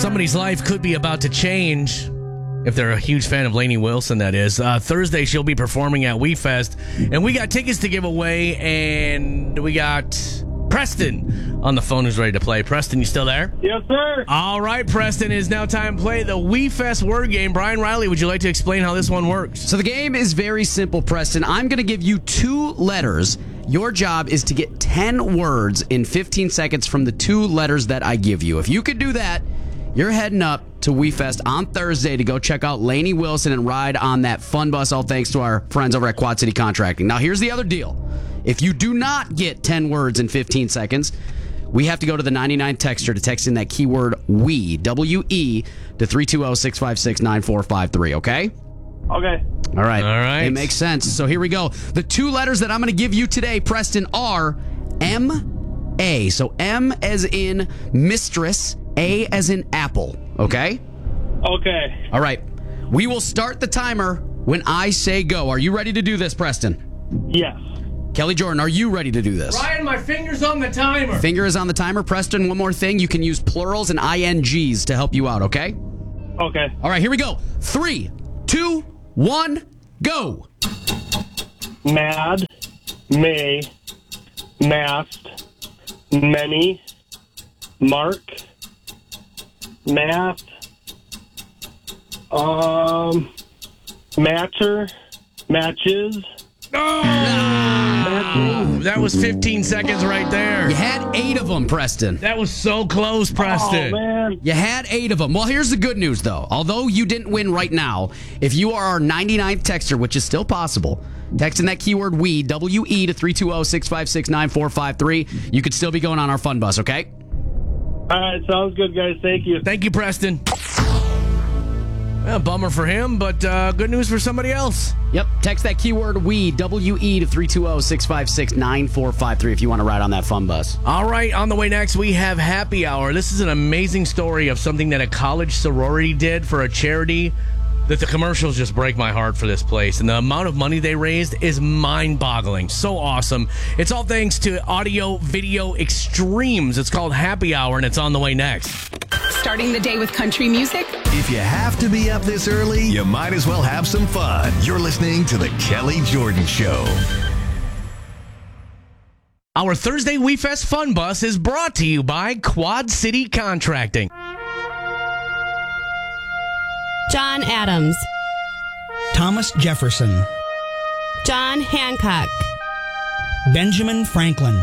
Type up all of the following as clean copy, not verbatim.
Somebody's life could be about to change if they're a huge fan of Lainey Wilson, that is. Thursday, she'll be performing at WeFest, and we got tickets to give away, and we got Preston on the phone who's ready to play. Preston, you still there? Yes, sir. All right, Preston, it is now time to play the WeFest word game. Brian Riley, would you like to explain how this one works? So the game is very simple, Preston. I'm going to give you 2 letters. Your job is to get 10 words in 15 seconds from the 2 letters that I give you. If you could do that, you're heading up to WeFest on Thursday to go check out Lainey Wilson and ride on that fun bus, all thanks to our friends over at Quad City Contracting. Now, here's the other deal. If you do not get 10 words in 15 seconds, we have to go to the 99 texter to text in that keyword WE, W-E, to 320-656-9453, okay? Okay. All right. All right. It makes sense. So here we go. The 2 letters that I'm going to give you today, Preston, are M-A. So M as in mistress, A as in apple, okay? Okay. All right. We will start the timer when I say go. Are you ready to do this, Preston? Yes. Kelly Jordan, are you ready to do this? Brian, my finger's on the timer. Finger is on the timer. Preston, one more thing. You can use plurals and INGs to help you out, okay? Okay. All right, here we go. 3, 2, 1, go. Mad, May, Mast, Many, Mark, Math, Matcher, Matches. That was 15 seconds right there. You had 8 of them, Preston. That was so close, Preston. Oh, man. You had 8 of them. Well, here's the good news, though. Although you didn't win right now, if you are our 99th texter, which is still possible, text in that keyword WE, W-E, to 320-656-9453. You could still be going on our fun bus, okay? All right. Sounds good, guys. Thank you. Thank you, Preston. Well, bummer for him, but good news for somebody else. Yep. Text that keyword WE, W-E, to 320-656-9453 if you want to ride on that fun bus. All right, on the way next, we have Happy Hour. This is an amazing story of something that a college sorority did for a charity that the commercials just break my heart for this place. And the amount of money they raised is mind-boggling. So awesome. It's all thanks to Audio Video Extremes. It's called Happy Hour, and it's on the way next. Starting the day with country music? If you have to be up this early, you might as well have some fun. You're listening to The Kelly Jordan Show. Our Thursday WeFest Fun Bus is brought to you by Quad City Contracting. John Adams, Thomas Jefferson, John Hancock. Benjamin Franklin.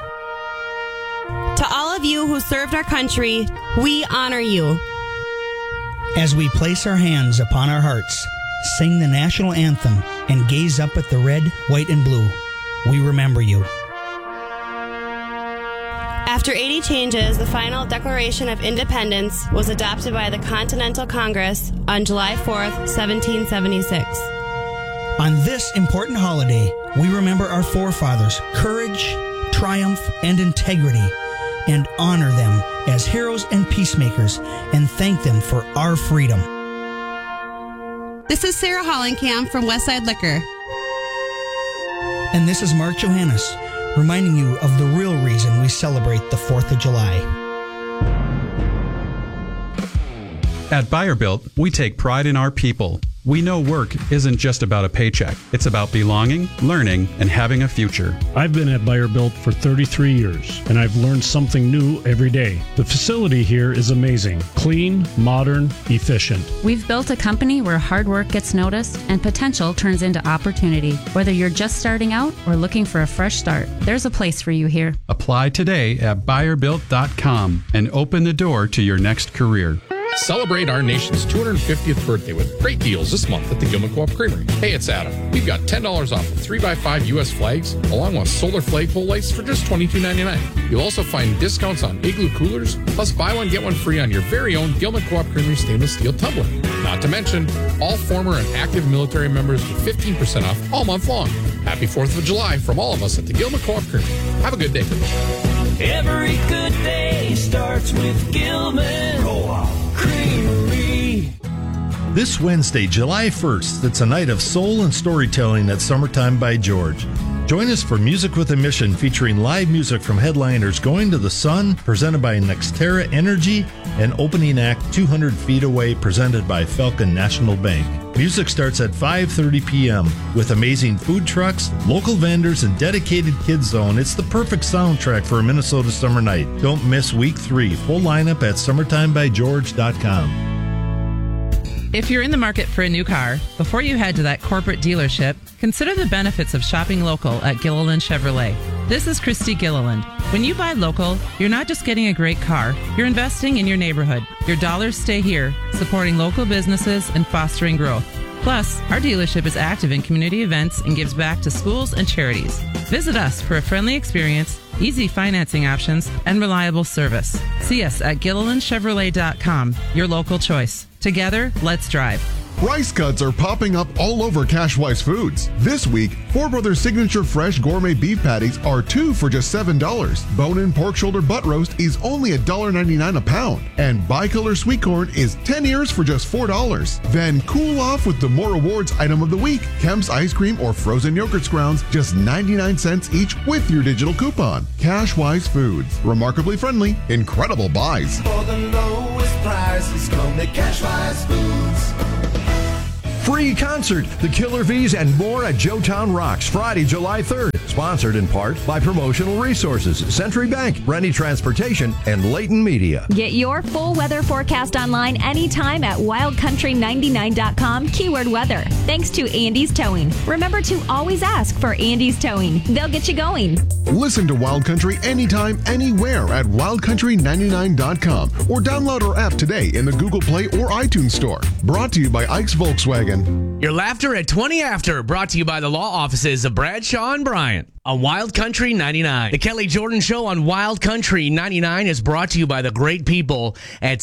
To all of you who served our country, we honor you. As we place our hands upon our hearts, sing the national anthem, and gaze up at the red, white, and blue, we remember you. After 80 changes, the final Declaration of Independence was adopted by the Continental Congress on July 4th, 1776. On this important holiday, we remember our forefathers' courage, triumph, and integrity, and honor them as heroes and peacemakers, and thank them for our freedom. This is Sarah Hollenkamp from Westside Liquor. And this is Mark Johannes, reminding you of the real reason we celebrate the 4th of July. At Buyer-Built, we take pride in our people. We know work isn't just about a paycheck. It's about belonging, learning, and having a future. I've been at Buyer-Built for 33 years, and I've learned something new every day. The facility here is amazing. Clean, modern, efficient. We've built a company where hard work gets noticed and potential turns into opportunity. Whether you're just starting out or looking for a fresh start, there's a place for you here. Apply today at buyerbuilt.com and open the door to your next career. Celebrate our nation's 250th birthday with great deals this month at the Gilman Co-op Creamery. Hey, it's Adam. We've got $10 off of 3x5 U.S. flags, along with solar flagpole lights for just $22.99. You'll also find discounts on Igloo coolers, plus buy one, get one free on your very own Gilman Co-op Creamery stainless steel tumbler. Not to mention, all former and active military members get 15% off all month long. Happy 4th of July from all of us at the Gilman Co-op Creamery. Have a good day. Every good day starts with Gilman Co-op Creamery. This Wednesday, July 1st, it's a night of soul and storytelling at Summertime by George. Join us for Music with a Mission, featuring live music from headliners Going to the Sun, presented by Nextera Energy, and opening act 200 Feet Away, presented by Falcon National Bank. Music starts at 5:30 p.m. with amazing food trucks, local vendors, and dedicated kids zone. It's the perfect soundtrack for a Minnesota summer night. Don't miss week 3. Full lineup at summertimebygeorge.com. If you're in the market for a new car, before you head to that corporate dealership, consider the benefits of shopping local at Gilliland Chevrolet. This is Christy Gilliland. When you buy local, you're not just getting a great car, you're investing in your neighborhood. Your dollars stay here, supporting local businesses and fostering growth. Plus, our dealership is active in community events and gives back to schools and charities. Visit us for a friendly experience, easy financing options, and reliable service. See us at GillilandChevrolet.com, your local choice. Together, let's drive. Price cuts are popping up all over Cashwise Foods. This week, Four Brothers Signature Fresh Gourmet Beef Patties are 2 for just $7. Bone-in pork shoulder butt roast is only $1.99 a pound. And bicolor sweet corn is 10 ears for just $4. Then cool off with the More Rewards item of the week. Kemp's ice cream or frozen yogurt scrounds, just 99 cents each with your digital coupon. Cashwise Foods. Remarkably friendly, incredible buys. For the lowest prices, come to Cashwise Foods. Free concert, The Killer V's and more at Joetown Rocks, Friday, July 3rd. Sponsored in part by Promotional Resources, Century Bank, Rennie Transportation, and Leighton Media. Get your full weather forecast online anytime at wildcountry99.com, keyword weather. Thanks to Andy's Towing. Remember to always ask for Andy's Towing. They'll get you going. Listen to Wild Country anytime, anywhere at wildcountry99.com or download our app today in the Google Play or iTunes Store. Brought to you by Ike's Volkswagen. Your laughter at 20 after, brought to you by the law offices of Bradshaw and Bryant on Wild Country 99. The Kelly Jordan Show on Wild Country 99 is brought to you by the great people at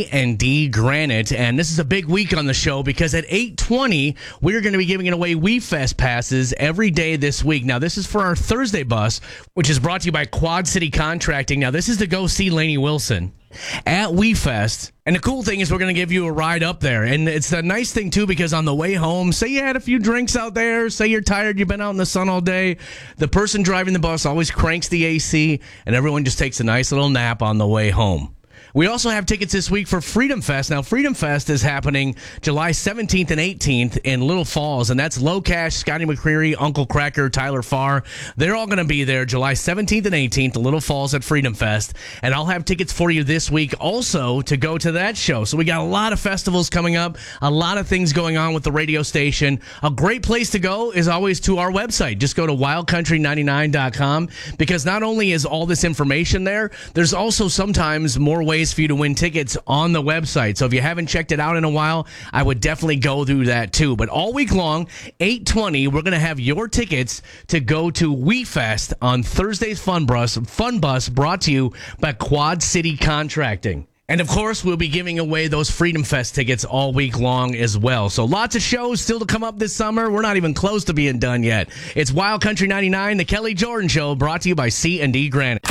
C&D Granite. And this is a big week on the show because at 8:20, we're going to be giving away WeFest passes every day this week. Now, this is for our Thursday bus, which is brought to you by Quad City Contracting. Now, this is to go see Lainey Wilson at WeFest. And the cool thing is we're going to give you a ride up there. And it's a nice thing, too, because on the way home, say you had a few drinks out there, say you're tired, you've been out in the sun all day, the person driving the bus always cranks the AC, and everyone just takes a nice little nap on the way home. We also have tickets this week for Freedom Fest. Now, Freedom Fest is happening July 17th and 18th in Little Falls, and that's Low Cash, Scotty McCreery, Uncle Cracker, Tyler Farr. They're all going to be there July 17th and 18th in Little Falls at Freedom Fest, and I'll have tickets for you this week also to go to that show. So we got a lot of festivals coming up, a lot of things going on with the radio station. A great place to go is always to our website. Just go to wildcountry99.com because not only is all this information there, there's also sometimes more ways for you to win tickets on the website. So if you haven't checked it out in a while, I would definitely go through that too. But all week long, 8:20, we're going to have your tickets to go to WeFest on Thursday's Fun Bus brought to you by Quad City Contracting. And, of course, we'll be giving away those Freedom Fest tickets all week long as well. So lots of shows still to come up this summer. We're not even close to being done yet. It's Wild Country 99, the Kelly Jordan Show, brought to you by C&D Granite.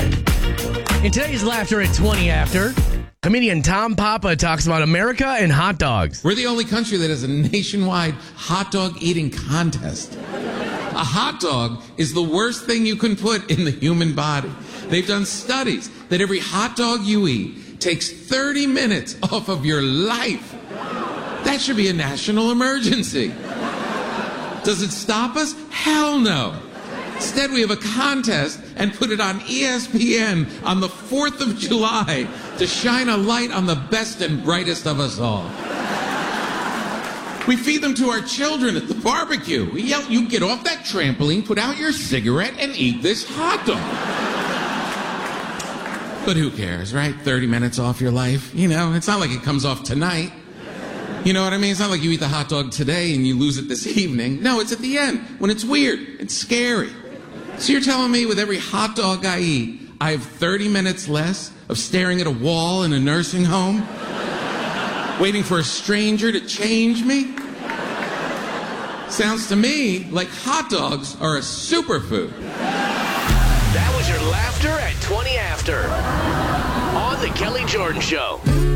In today's Laughter at 20 After, comedian Tom Papa talks about America and hot dogs. We're the only country that has a nationwide hot dog eating contest. A hot dog is the worst thing you can put in the human body. They've done studies that every hot dog you eat takes 30 minutes off of your life. That should be a national emergency. Does it stop us? Hell no. Instead, we have a contest and put it on ESPN on the 4th of July to shine a light on the best and brightest of us all. We feed them to our children at the barbecue. We yell, you get off that trampoline, put out your cigarette, and eat this hot dog. But who cares, right? 30 minutes off your life. You know, it's not like it comes off tonight. You know what I mean? It's not like you eat the hot dog today and you lose it this evening. No, it's at the end when it's weird. It's scary. So you're telling me with every hot dog I eat, I have 30 minutes less of staring at a wall in a nursing home? Waiting for a stranger to change me? Sounds to me like hot dogs are a superfood. That was your Laughter at 20 After on The Kelly Jordan Show.